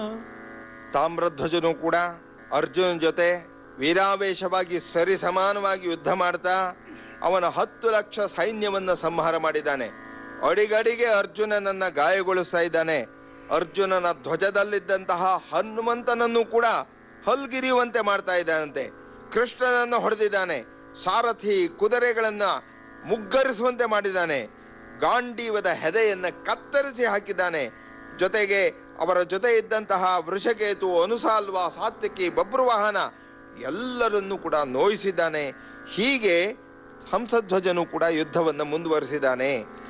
ತಾಮ್ರಧ್ವಜನು ಕೂಡ ಅರ್ಜುನನ ಜೊತೆ ವೀರಾವೇಶವಾಗಿ ಸರಿ ಸಮಾನವಾಗಿ ಯುದ್ಧ ಮಾಡ್ತಾ ಅವನ 10 ಲಕ್ಷ ಸೈನ್ಯವನ್ನ ಸಂಹಾರ ಮಾಡಿದ್ದಾನೆ. ಅಡಿಗಡಿಗೆ ಅರ್ಜುನನನ್ನ ಗಾಯಗೊಳಿಸ್ತಾ ಇದ್ದಾನೆ. ಅರ್ಜುನನ ಧ್ವಜದಲ್ಲಿದ್ದಂತಹ ಹನುಮಂತನನ್ನು ಕೂಡ ಹಲ್ಗಿರಿಯುವಂತೆ ಮಾಡ್ತಾ ಇದ್ದಾನಂತೆ. ಕೃಷ್ಣನನ್ನು ಹೊಡೆದಿದ್ದಾನೆ. ಸಾರಥಿ ಕುದುರೆಗಳನ್ನ ಮುಗ್ಗರಿಸುವಂತೆ ಮಾಡಿದ್ದಾನೆ. ಗಾಂಡೀವದ ಹೆದೆಯನ್ನ ಕತ್ತರಿಸಿ ಹಾಕಿದ್ದಾನೆ. ಜೊತೆಗೆ ಅವರ ಜೊತೆ ಇದ್ದಂತಹ ವೃಷಕೇತು, ಅನುಸಾಲ್ವ, ಸಾತ್ವಿಕಿ, ಬಬ್ರುವಾಹನ ಎಲ್ಲರನ್ನೂ ಕೂಡ ನೋಯಿಸಿದ್ದಾನೆ. ಹೀಗೆ ಹಂಸಧ್ವಜನು ಕೂಡ ಯುದ್ಧವನ್ನು ಮುಂದುವರಿಸಿದ್ದಾನೆ.